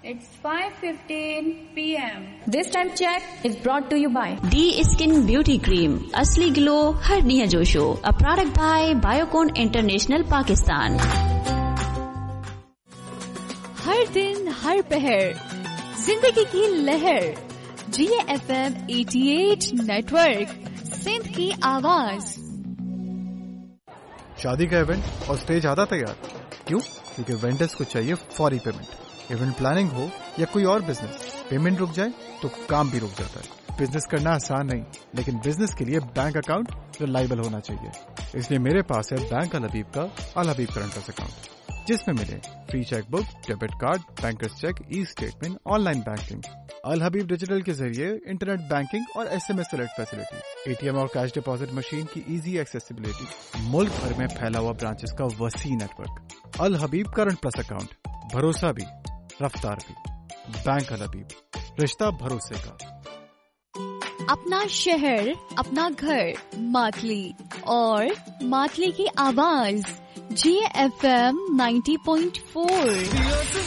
It's 5:15 p.m. This time check is brought to you by D Skin Beauty Cream. असली glow हर निया जोशो. A product by Biocon International Pakistan. हर दिन हर पहर जिंदगी की लहर. GFM 88 नेटवर्क सिंध की आवाज. शादी का इवेंट और स्टेज आधा तैयार. क्यों? क्योंकि वेंडर्स को चाहिए फौरी पेमेंट. इवेंट प्लानिंग हो या कोई और बिजनेस, पेमेंट रुक जाए तो काम भी रुक जाता है. बिजनेस करना आसान नहीं, लेकिन बिजनेस के लिए बैंक अकाउंट रिलायबल होना चाहिए. इसलिए मेरे पास है बैंक अल हबीब का अल हबीब करंट अकाउंट, जिसमें मिले free chequebook, debit card, bankers check, e statement, online banking. अल हबीब डिजिटल के जरिए इंटरनेट बैंकिंग और SMS अलर्ट फैसिलिटी, ATM और कैश डिपॉजिट मशीन की इजी एक्सेसिबिलिटी, मुल्क भर में फैला हुआ ब्रांचेस का वसी नेटवर्क. अल हबीब करंट प्लस अकाउंट, भरोसा भी रफ्तार भी. बैंक अल हबीब, रिश्ता भरोसे का. अपना शहर, अपना घर, मातली और मातली की आवाज. GFM 90.4.